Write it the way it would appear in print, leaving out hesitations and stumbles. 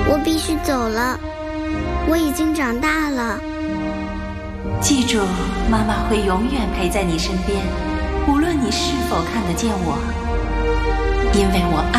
我必须走了，我已经长大了。 记住，妈妈会永远陪在你身边，无论你是否看得见我，因为我爱